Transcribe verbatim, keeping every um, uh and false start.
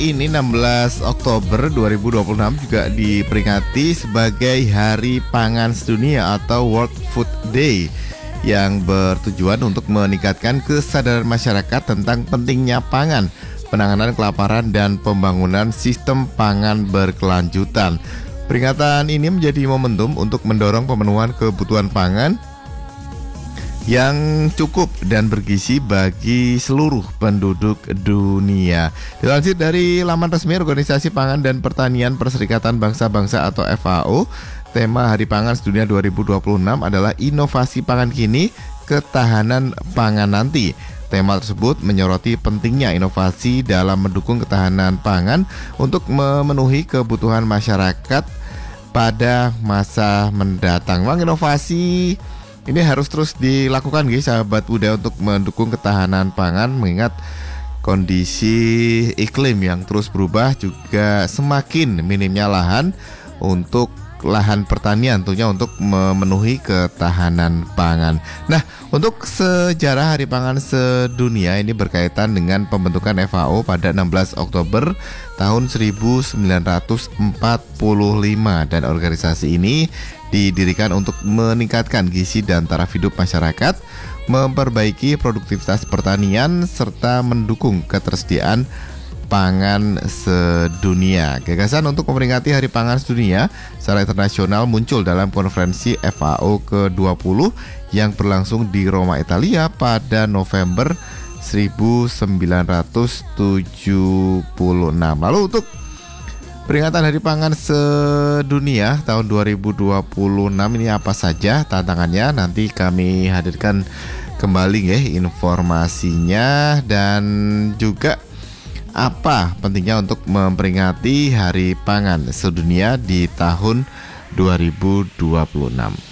hari ini enam belas Oktober dua ribu dua puluh enam juga diperingati sebagai Hari Pangan Sedunia atau World Food Day yang bertujuan untuk meningkatkan kesadaran masyarakat tentang pentingnya pangan, penanganan kelaparan dan pembangunan sistem pangan berkelanjutan. Peringatan ini menjadi momentum untuk mendorong pemenuhan kebutuhan pangan yang cukup dan bergizi bagi seluruh penduduk dunia. Dilansir dari laman resmi Organisasi Pangan dan Pertanian Perserikatan Bangsa-Bangsa atau F A O, tema Hari Pangan Sedunia dua ribu dua puluh enam adalah inovasi pangan kini, ketahanan pangan nanti. Tema tersebut menyoroti pentingnya inovasi dalam mendukung ketahanan pangan untuk memenuhi kebutuhan masyarakat pada masa mendatang. Memang inovasi ini harus terus dilakukan guys, sahabat Buddha, untuk mendukung ketahanan pangan mengingat kondisi iklim yang terus berubah, juga semakin minimnya lahan untuk lahan pertanian tentunya untuk memenuhi ketahanan pangan. Nah, untuk sejarah Hari Pangan Sedunia ini berkaitan dengan pembentukan F A O pada enam belas Oktober tahun seribu sembilan ratus empat puluh lima, dan organisasi ini didirikan untuk meningkatkan gizi dan taraf hidup masyarakat, memperbaiki produktivitas pertanian, serta mendukung ketersediaan pangan sedunia. Gagasan untuk memperingati Hari Pangan Sedunia secara internasional muncul dalam konferensi F A O ke dua puluh yang berlangsung di Roma, Italia pada November seribu sembilan ratus tujuh puluh enam. Lalu untuk peringatan Hari Pangan Sedunia tahun dua ribu dua puluh enam ini apa saja tantangannya? Nanti kami hadirkan kembali ya informasinya, dan juga apa pentingnya untuk memperingati Hari Pangan Sedunia di tahun dua ribu dua puluh enam.